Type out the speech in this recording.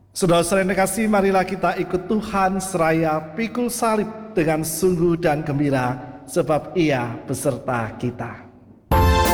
Saudara-saudara yang kasih, marilah kita ikut Tuhan seraya pikul salib dengan sungguh dan gembira, sebab Ia beserta kita.